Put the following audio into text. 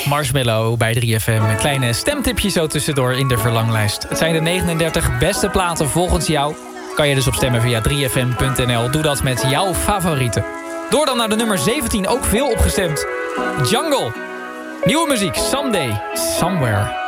Marshmello bij 3FM. Een kleine stemtipje zo tussendoor in de verlanglijst. Het zijn de 39 beste platen volgens jou. Kan je dus op stemmen via 3fm.nl. Doe dat met jouw favorieten. Door dan naar de nummer 17, ook veel opgestemd. Jungle. Nieuwe muziek, Someday, Somewhere.